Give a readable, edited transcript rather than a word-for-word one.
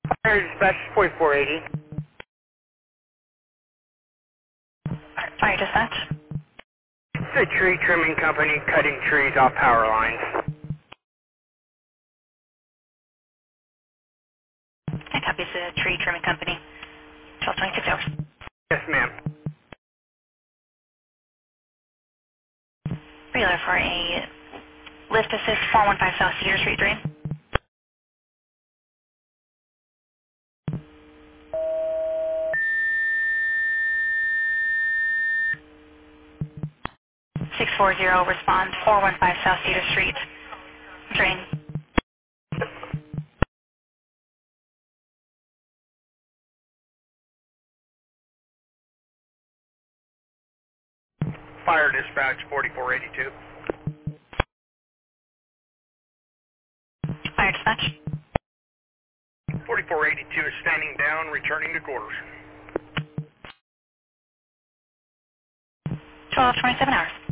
Fire dispatch 4480. Fire dispatch. It's a tree trimming company cutting trees off power lines. I copy the tree trimming company. 1226 hours. Yes, ma'am. Regular for a lift assist 415 South Cedar Street drain. 640 respond 415 South Cedar Street drain. Fire dispatch 4482. Fire dispatch. 4482 is standing down, returning to quarters. 1227 hours.